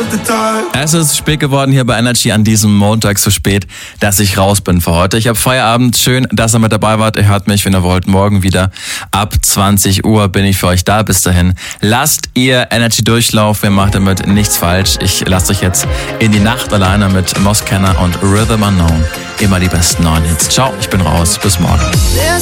Es ist spät geworden hier bei Energy an diesem Montag, so spät, dass ich raus bin für heute. Ich habe Feierabend. Schön, dass ihr mit dabei wart. Ihr hört mich, wenn ihr wollt, morgen wieder. Ab 20 Uhr bin ich für euch da. Bis dahin lasst ihr Energy durchlaufen. Ihr macht damit nichts falsch. Ich lasse euch jetzt in die Nacht alleine mit Moskenner und Rhythm Unknown. Immer die besten neuen Hits. Ciao, ich bin raus. Bis morgen.